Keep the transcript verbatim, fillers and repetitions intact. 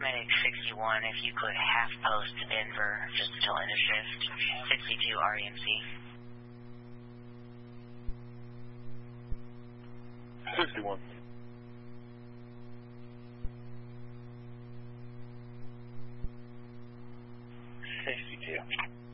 Paramedic sixty-one, if you could half post to Denver, just till end of shift. sixty-two R E M C. sixty-one. sixty-two.